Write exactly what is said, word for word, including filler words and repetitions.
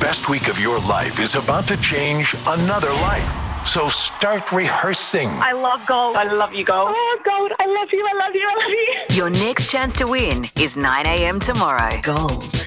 best week of your life is about to change another life. So start rehearsing. I love gold. I love you, Gold. Oh, gold. I love you. I love you. I love you. Your next chance to win is nine a.m. tomorrow. Gold.